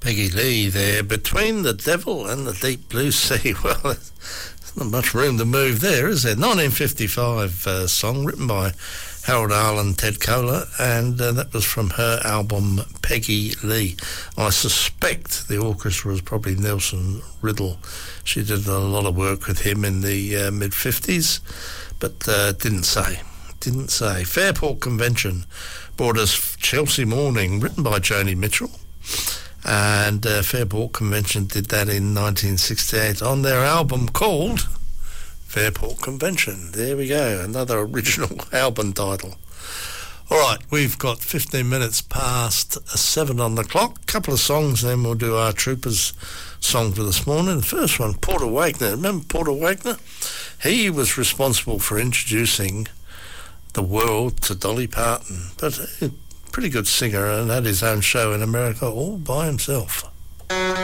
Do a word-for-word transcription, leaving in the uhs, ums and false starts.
Peggy Lee there, Between the Devil and the Deep Blue Sea. Well, there's not much room to move there, is there? nineteen fifty-five uh, song written by Harold Arlen, Ted Koehler, and uh, that was from her album Peggy Lee. I suspect the orchestra was probably Nelson Riddle. She did a lot of work with him in the uh, mid-fifties, but uh, didn't say. Didn't say. Fairport Convention brought us Chelsea Morning, written by Joni Mitchell. And uh, Fairport Convention did that in nineteen sixty-eight on their album called Fairport Convention. There we go, another original album title. All right, we've got fifteen minutes past seven on the clock. Couple of songs, then we'll do our Troopers song for this morning. The first one, Porter Wagoner. Remember Porter Wagoner? He was responsible for introducing the world to Dolly Parton, but a pretty good singer and had his own show in America all by himself.